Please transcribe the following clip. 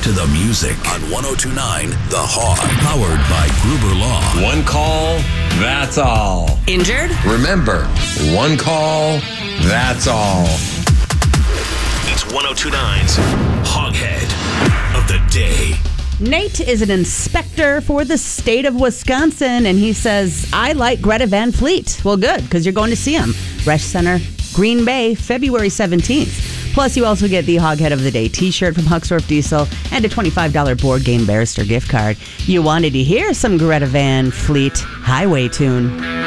to the music on 102.9 The Hog. Powered by Gruber Law. One call, that's all. Injured? Remember, one call, that's all. It's 102.9's Hoghead of the Day. Nate is an inspector for the state of Wisconsin, and he says, I like Greta Van Fleet. Well, good, because you're going to see him. Resch Center, Green Bay, February 17th. Plus, you also get the Hoghead of the Day t-shirt from Hucksworth Diesel and a $25 Board Game Barrister gift card. You wanted to hear some Greta Van Fleet highway tune.